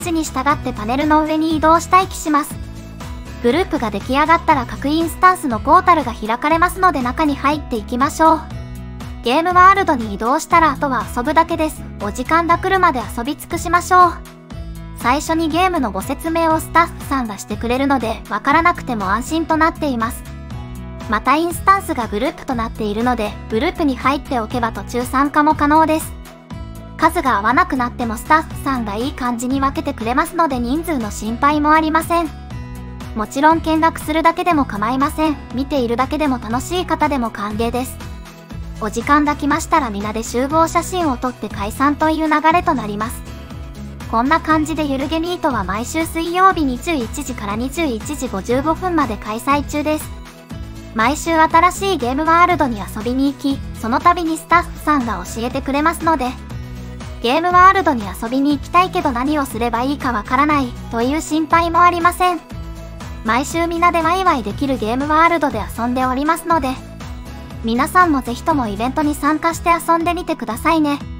指に従ってパネルの上に移動して待機します。グループが出来上がったら各インスタンスのポータルが開かれますので中に入っていきましょう。ゲームワールドに移動したらあとは遊ぶだけです。お時間が来るまで遊び尽くしましょう。最初にゲームのご説明をスタッフさんがしてくれるのでわからなくても安心となっています。またインスタンスがグループとなっているのでグループに入っておけば途中参加も可能です。数が合わなくなってもスタッフさんがいい感じに分けてくれますので人数の心配もありません。もちろん見学するだけでも構いません。見ているだけでも楽しい方でも歓迎です。お時間が来ましたら皆で集合写真を撮って解散という流れとなります。こんな感じでゆるゲミートは毎週水曜日21時から21時55分まで開催中です。毎週新しいゲームワールドに遊びに行き、その度にスタッフさんが教えてくれますので、ゲームワールドに遊びに行きたいけど何をすればいいかわからないという心配もありません。毎週皆でワイワイできるゲームワールドで遊んでおりますので、皆さんもぜひともイベントに参加して遊んでみてくださいね。